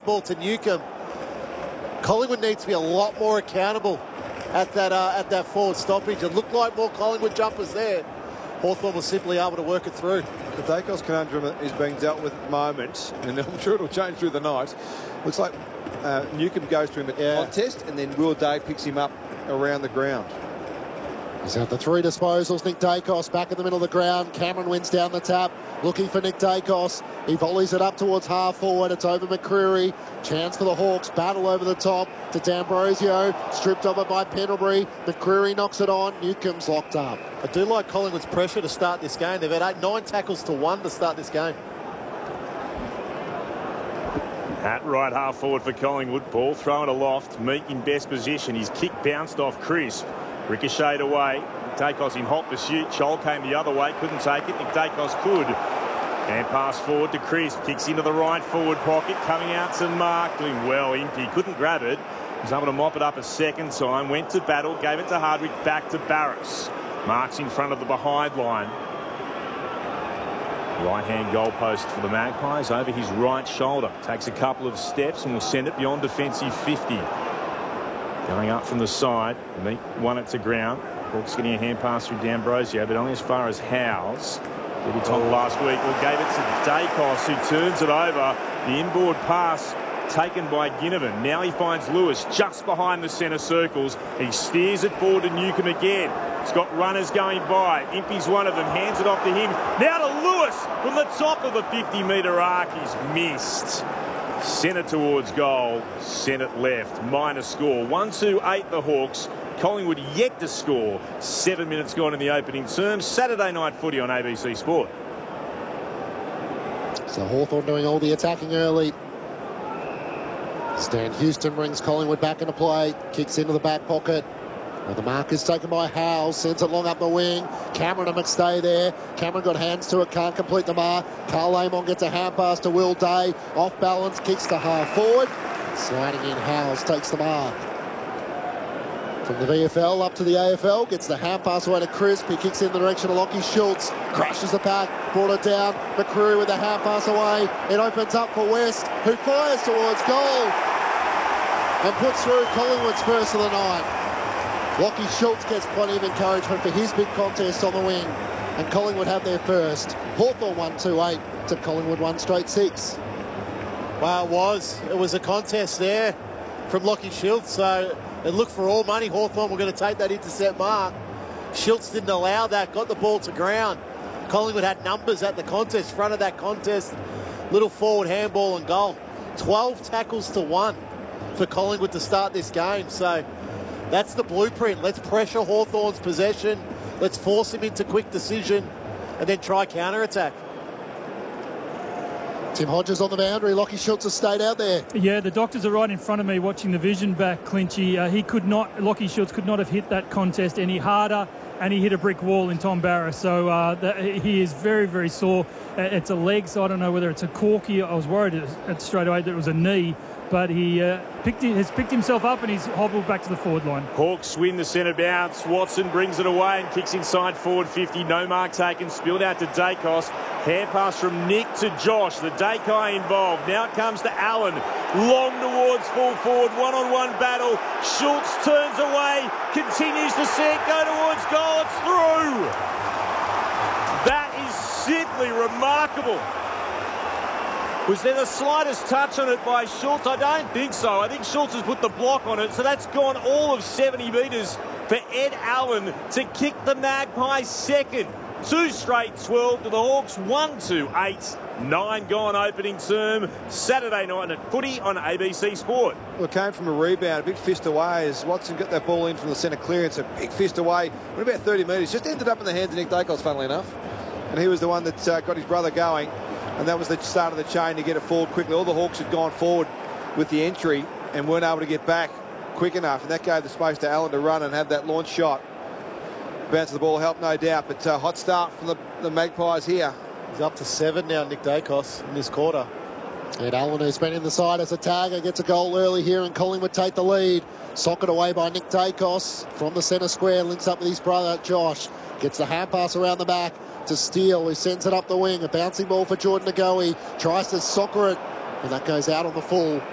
ball to Newcombe. Collingwood needs to be a lot more accountable at that forward stoppage. It looked like more Collingwood jumpers there. Hawthorn was simply able to work it through. The Daicos conundrum is being dealt with at the moment, and I'm sure it'll change through the night. Looks like Newcombe goes to him at the contest, and then Will Day picks him up around the ground. He's had the 3 disposals. Nick Daicos back in the middle of the ground. Cameron wins down the tap, looking for Nick Daicos. He volleys it up towards half forward. It's over McCreery. Chance for the Hawks. Battle over the top to D'Ambrosio. Stripped over by Pendlebury. McCreery knocks it on. Newcombe's locked up. I do like Collingwood's pressure to start this game. They've had 9 tackles to 1 to start this game. At right half forward for Collingwood. Ball thrown aloft. Meek in best position. His kick bounced off Crisp. Ricocheted away. Daicos in hot pursuit. Scholl came the other way. Couldn't take it. Nick Daicos could. And pass forward to Crisp. Kicks into the right forward pocket. Coming out to Mark. Doing well. Impey couldn't grab it. Was able to mop it up a second time. Went to battle. Gave it to Hardwick. Back to Barras. Marks in front of the behind line. Right-hand goalpost for the Magpies over his right shoulder. Takes a couple of steps and will send it beyond defensive 50. Going up from the side. Meek won it to ground. Hawks getting a hand pass through D'Ambrosio, but only as far as Howes. Did he top last week? Well, gave it to Daicos, who turns it over. The inboard pass taken by Ginnivan. Now he finds Lewis just behind the centre circles. He steers it forward to Newcombe again. He's got runners going by. Impey's one of them. Hands it off to him. Now to Lewis from the top of the 50-metre arc. He's missed. Sent it towards goal. Sent it left. Minor score. 1-2-8 the Hawks. Collingwood yet to score. 7 minutes gone in the opening term. Saturday night footy on ABC Sport. So Hawthorn doing all the attacking early. Stan Houston brings Collingwood back into play. Kicks into the back pocket. Well, the mark is taken by Howes. Sends it long up the wing. Cameron and McStay there. Cameron got hands to it. Can't complete the mark. Carl Amon gets a hand pass to Will Day. Off balance. Kicks to half forward. Sliding in Howes takes the mark. From the VFL up to the AFL. Gets the hand pass away to Crisp. He kicks in the direction of Lockie Schultz. Crashes the pack. Brought it down. McCreery with the hand pass away. It opens up for West, who fires towards goal and puts through Collingwood's first of the night. Lockie Schultz gets plenty of encouragement for his big contest on the wing. And Collingwood have their first. Hawthorn 1-2-8 to Collingwood 1 straight 6. Well, it was a contest there from Lockie Schultz. So it looked for all money. Hawthorn were going to take that intercept mark. Schultz didn't allow that. Got the ball to ground. Collingwood had numbers at the contest, front of that contest. Little forward handball and goal. 12 tackles to 1 for Collingwood to start this game. So that's the blueprint. Let's pressure Hawthorn's possession. Let's force him into quick decision and then try counter-attack. Tim Hodges on the boundary. Lockie Schultz has stayed out there. Yeah, the doctors are right in front of me watching the vision back, Clinchy. Lockie Schultz could not have hit that contest any harder, and he hit a brick wall in Tom Barras. So he is very, very sore. It's a leg, so I don't know whether it's a corky. I was worried straight away that it was a knee. But he has picked himself up and he's hobbled back to the forward line. Hawks win the centre bounce. Watson brings it away and kicks inside forward 50. No mark taken. Spilled out to Daicos. Hand pass from Nick to Josh. The Daicos involved. Now it comes to Allen. Long towards full forward. One-on-one battle. Schultz turns away. Continues to see it go towards goal. It's through. That is simply remarkable. Was there the slightest touch on it by Schultz? I don't think so. I think Schultz has put the block on it. So that's gone all of 70 metres for Ed Allen to kick the Magpies second. 2 straight 12 to the Hawks. 1-2-8. 9 gone opening term. Saturday night at footy on ABC Sport. Well, it came from a rebound, a big fist away as Watson got that ball in from the centre clearance. A big fist away. Went about 30 metres. Just ended up in the hands of Nick Daicos, funnily enough. And he was the one that got his brother going. And that was the start of the chain to get it forward quickly. All the Hawks had gone forward with the entry and weren't able to get back quick enough. And that gave the space to Allen to run and have that launch shot. Bounce of the ball helped, no doubt. But hot start from the Magpies here. He's up to 7 now, Nick Daicos, in this quarter. Ed Allen, who's been in the side as a tagger, gets a goal early here and Collingwood take the lead. Socket away by Nick Daicos from the centre square. Links up with his brother, Josh. Gets the hand pass around the back to Steele, who sends it up the wing. A bouncing ball for Jordan Ngoe. Tries to soccer it, and that goes out on the full.